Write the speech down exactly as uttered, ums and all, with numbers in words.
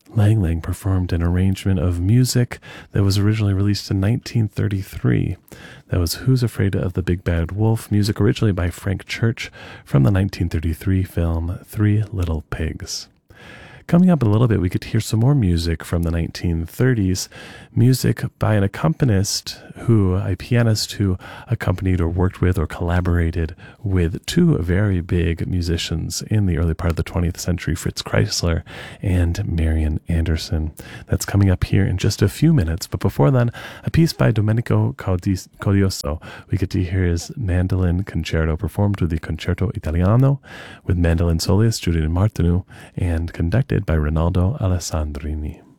Lang Lang performed an arrangement of music that was originally released in nineteen thirty-three. That was Who's Afraid of the Big Bad Wolf, music originally by Frank Church from the nineteen thirty-three film Three Little Pigs. Coming up in a little bit, we get to hear some more music from the nineteen thirties, music by an accompanist who, a pianist who accompanied or worked with or collaborated with two very big musicians in the early part of the twentieth century, Fritz Kreisler and Marian Anderson. That's coming up here in just a few minutes. But before then, a piece by Domenico Caudis- Caudioso. We get to hear his mandolin concerto performed with the Concerto Italiano with mandolin soloist Giuliano Martinu and conducted by Rinaldo Alessandrini.